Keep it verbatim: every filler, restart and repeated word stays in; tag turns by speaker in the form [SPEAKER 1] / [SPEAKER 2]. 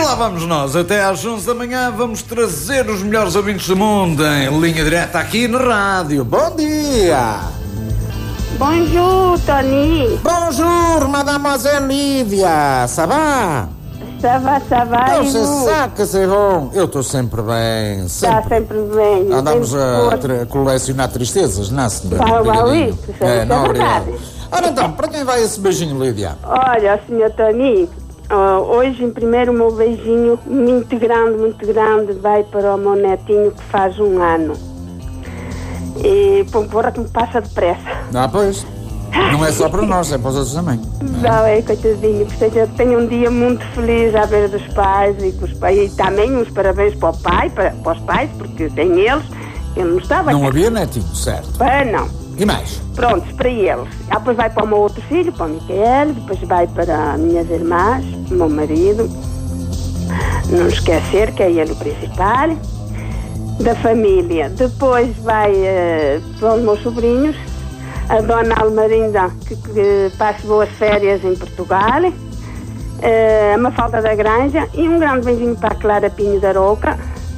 [SPEAKER 1] lá vamos nós, até às onze da manhã vamos trazer os melhores ouvintes do mundo em linha direta aqui na rádio. Bom dia!
[SPEAKER 2] Bonjour, Tony.
[SPEAKER 3] Bonjour, mademoiselle Lívia. Ça va?
[SPEAKER 2] Ça va, ça va,
[SPEAKER 3] Eu
[SPEAKER 2] e
[SPEAKER 3] sei
[SPEAKER 2] vous?
[SPEAKER 3] sabe que c'est bom. Eu estou sempre bem.
[SPEAKER 2] Está
[SPEAKER 3] Sempre.
[SPEAKER 2] sempre bem.
[SPEAKER 3] Andamos
[SPEAKER 2] sempre
[SPEAKER 3] a
[SPEAKER 2] força.
[SPEAKER 3] tra- colecionar tristezas, não é, senhora?
[SPEAKER 2] Ah, bah
[SPEAKER 3] Obrigadinho.
[SPEAKER 2] oui, isso
[SPEAKER 3] É,
[SPEAKER 2] é
[SPEAKER 3] não,
[SPEAKER 2] verdade.
[SPEAKER 3] obrigado. Ora então, para quem vai esse beijinho, Lídia?
[SPEAKER 2] Olha, senhor Tony, ó, hoje, em primeiro, o meu beijinho muito grande, muito grande, vai para o meu netinho que faz um ano. E, pô, porra, que me passa depressa.
[SPEAKER 3] Ah, pois. Não é só para nós, é para os outros também.
[SPEAKER 2] Não, é, coitadinho, que seja, tenha um dia muito feliz à beira dos pais e, com os pais, e também uns parabéns para o pai, para, para os pais, porque sem eles, ele não estava
[SPEAKER 3] Não
[SPEAKER 2] cá.
[SPEAKER 3] havia netinho, certo.
[SPEAKER 2] Ah, não.
[SPEAKER 3] E mais?
[SPEAKER 2] Prontos, para eles. Ah, depois vai para o meu outro filho, para o Micael, depois vai para as minhas irmãs, o meu marido. Não esquecer que é ele o principal. Da família. Depois vai uh, para os meus sobrinhos, a dona Almarinda, que, que passa boas férias em Portugal, uh, a Mafalda da Granja, e um grande beijinho para a Clara Pinho da Roca,